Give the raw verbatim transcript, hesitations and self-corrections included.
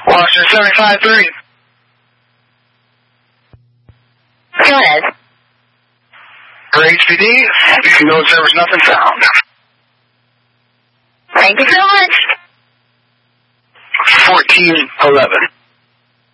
Washington seventy-five three. Go ahead. For H P D, you can go to service, nothing found. Thank you so much. fourteen eleven.